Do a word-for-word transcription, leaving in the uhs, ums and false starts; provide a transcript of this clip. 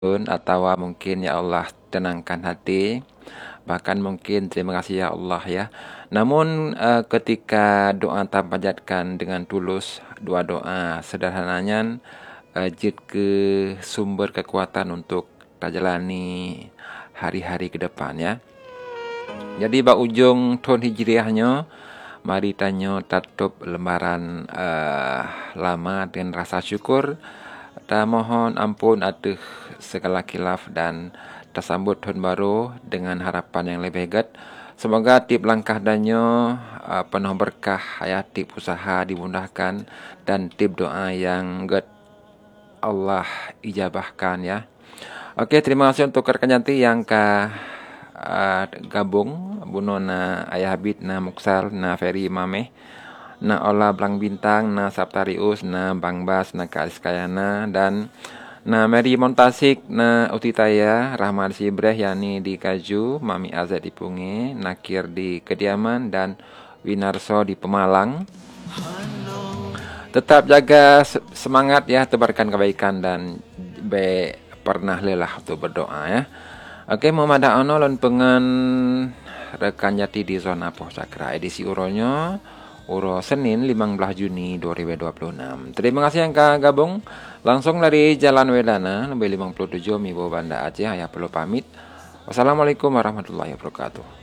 atau mungkin ya Allah tenangkan hati, bahkan mungkin terima kasih ya Allah ya. Namun eh, ketika doa panjatkan dengan tulus, dua doa sederhananya eh, jid ke sumber kekuatan untuk jalani hari-hari ke depan ya. Jadi bak ujung tahun hijriahnya, mari tanyo tatup lembaran eh, lama dengan rasa syukur. Dan mohon ampun atas segala khilaf dan tersambut tahun baru dengan harapan yang lebih hebat. Semoga tip langkah danyo uh, penuh berkah ya, tip usaha dimudahkan dan tip doa yang get Allah ijabahkan ya. Oke, terima kasih untuk rekan janti yang ka uh, gabung buno na ayah habib na muksal na Ferry Mameh na Ola Blang Bintang, na Saptarius, na Bang Bas, na Kalis Kayana, dan na Mary Montasik, na Utitaya, Rahmat Sibreh, Yani di Kaju, Mami Azad di Punge, Nakir di Kediaman, dan Winarso di Pemalang. Tetap jaga semangat ya, tebarkan kebaikan dan be pernah lelah untuk berdoa ya. Oke, Muhammad Ono lon pengen rekan jati di zona Poh Cakra edisi uronya Uro Senin lima belas Juni dua ribu dua puluh enam. Terima kasih yang gabung langsung dari Jalan Wedana lebih lima puluh tujuh Mibo Banda Aceh. Ayah perlu pamit. Wassalamualaikum warahmatullahi wabarakatuh.